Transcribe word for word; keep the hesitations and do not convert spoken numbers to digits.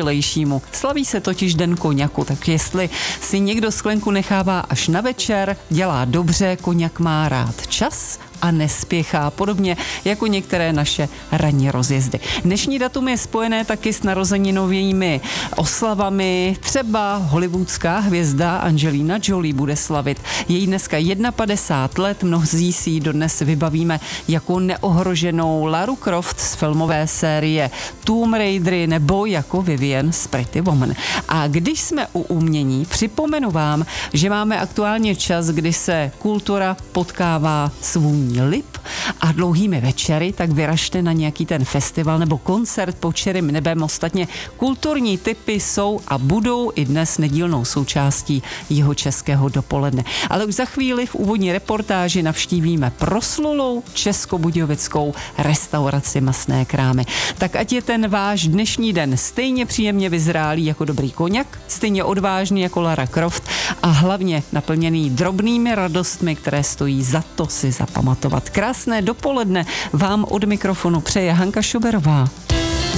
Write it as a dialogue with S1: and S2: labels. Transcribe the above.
S1: vedlejšímu. Slaví se totiž den koňaku, tak jestli si někdo sklenku nechává až na večer, dělá dobře, koňak má rád čas a nespěchá, podobně jako některé naše ranní rozjezdy. Dnešní datum je spojené taky s narozeninovými oslavami. Třeba hollywoodská hvězda Angelina Jolie bude slavit. Její dneska padesát jedna let, mnozí si ji dodnes vybavíme jako neohroženou Laru Croft z filmové série Tomb Raidery nebo jako Vivian z Pretty Woman. A když jsme u umění, připomenu vám, že máme aktuálně čas, kdy se kultura potkává s vůní lip a dlouhými večery, tak vyražte na nějaký ten festival nebo koncert pod čirým nebem. Ostatně kulturní typy jsou a budou i dnes nedílnou součástí jihočeského dopoledne. Ale už za chvíli v úvodní reportáži navštívíme proslulou českobudějovickou restauraci Masné krámy. Tak ať je ten váš dnešní den stejně příjemně vyzrálý jako dobrý koňak, stejně odvážný jako Lara Croft a hlavně naplněný drobnými radostmi, které stojí za to si zapamatovat. Krásné dopoledne vám od mikrofonu přeje Hanka Šoberová.